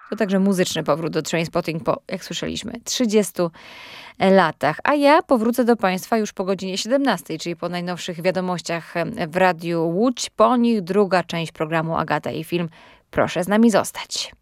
To także muzyczny powrót do Trainspotting po, jak słyszeliśmy, 30 latach. A ja powrócę do Państwa już po godzinie 17, czyli po najnowszych wiadomościach w Radiu Łódź. Po nich druga część programu Agata i Film. Proszę z nami zostać.